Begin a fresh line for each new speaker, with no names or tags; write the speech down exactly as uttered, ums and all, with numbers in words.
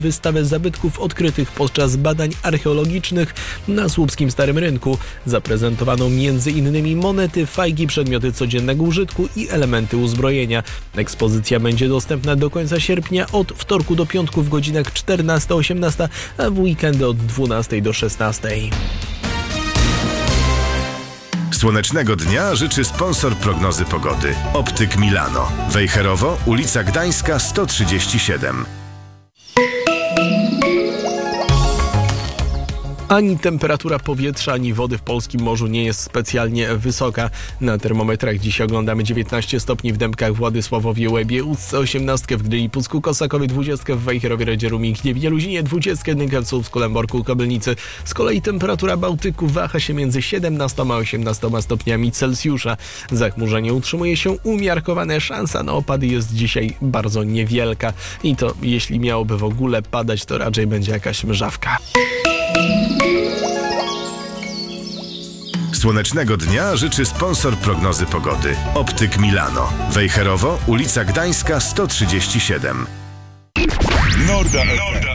wystawę zabytków odkrytych podczas badań archeologicznych na słupskim Starym Rynku. Zaprezentowano między innymi monety, fajki, przedmioty codziennego użytku i elementy uzbrojenia. Ekspozycja będzie dostępna do końca sierpnia od wtorku do piątku w godzinach czternasta osiemnasta, a w weekendy od dwunasta do szesnastej.
Słonecznego dnia życzy sponsor prognozy pogody. Optyk Milano. Wejherowo, ulica Gdańska sto trzydzieści siedem.
Ani temperatura powietrza, ani wody w polskim morzu nie jest specjalnie wysoka. Na termometrach dziś oglądamy dziewiętnaście stopni w Dębkach, Władysławowie, Łebie, Ustce, osiemnastkę w Gdyni, Pucku, Kosakowie, dwudziestkę w Wejherowie, Radzie, Rumie, w Luzinie, dwudziestkę w Słupsku, Lęborku, Kobylnicy. Z kolei temperatura Bałtyku waha się między siedemnastoma a osiemnastoma stopniami Celsjusza. Zachmurzenie utrzymuje się umiarkowane, szansa na opady jest dzisiaj bardzo niewielka. I to jeśli miałoby w ogóle padać, to raczej będzie jakaś mrzawka.
Słonecznego dnia życzy sponsor prognozy pogody. Optyk Milano. Wejherowo, ulica Gdańska sto trzydzieści siedem.
Norda. Norda.